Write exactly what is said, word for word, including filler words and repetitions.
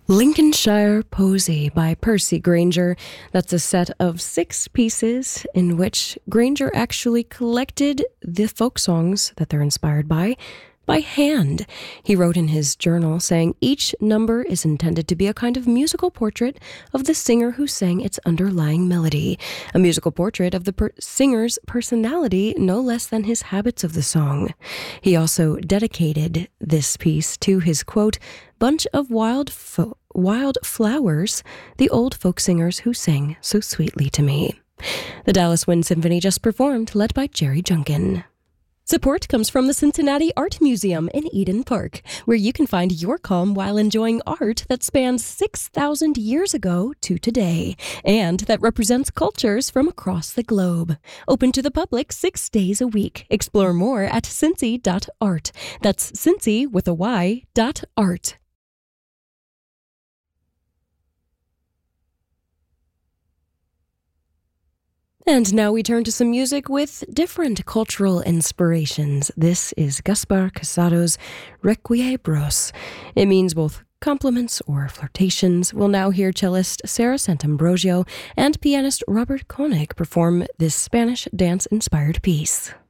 Lincolnshire Posy by Percy Grainger. That's a set of six pieces in which Grainger actually collected the folk songs that they're inspired by by hand. He wrote in his journal saying each number is intended to be a kind of musical portrait of the singer who sang its underlying melody, a musical portrait of the per- singer's personality no less than his habits of the song. He also dedicated this piece to his, quote, bunch of wild fo- wild flowers, the old folk singers who sang so sweetly to me. The Dallas Wind Symphony just performed, led by Jerry Junkin. Support comes from the Cincinnati Art Museum in Eden Park, where you can find your calm while enjoying art that spans six thousand years ago to today, and that represents cultures from across the globe. Open to the public six days a week. Explore more at cincy dot art. That's Cincy with a Y dot art. And now we turn to some music with different cultural inspirations. This is Gaspar Casado's Requiebros. It means both compliments or flirtations. We'll now hear cellist Sarah Santambrogio and pianist Robert Koenig perform this Spanish dance-inspired piece.